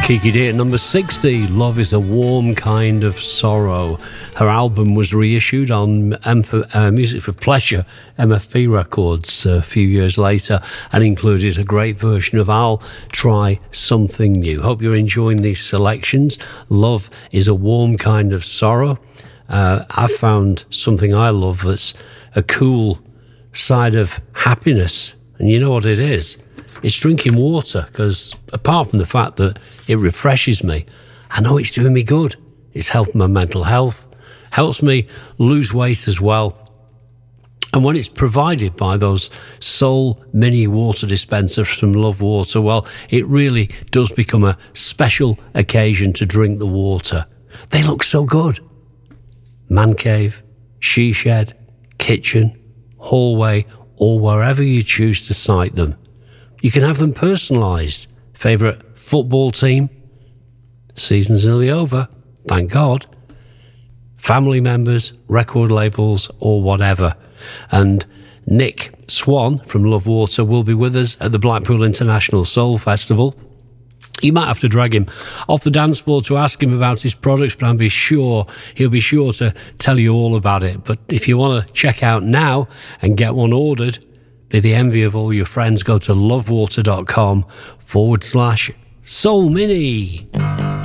Kiki D at number 60, Love is a Warm Kind of Sorrow. Her album was reissued on Music for Pleasure, MFP Records, a few years later, and included a great version of I'll Try Something New. Hope you're enjoying these selections. Love is a Warm Kind of Sorrow. I've found something I love that's a cool side of happiness, and you know what it is? It's drinking water, because apart from the fact that it refreshes me, I know it's doing me good. It's helping my mental health, helps me lose weight as well. And when it's provided by those Soul Mini water dispensers from Love Water, well, it really does become a special occasion to drink the water. They look so good. Man cave, she shed, kitchen, hallway, or wherever you choose to site them. You can have them personalised. Favourite football team? Season's nearly over, thank God. Family members, record labels, or whatever. And Nick Swan from Love Water will be with us at the Blackpool International Soul Festival. You might have to drag him off the dance floor to ask him about his products, but he'll be sure to tell you all about it. But if you want to check out now and get one ordered, be the envy of all your friends, go to lovewater.com/Soul Mini.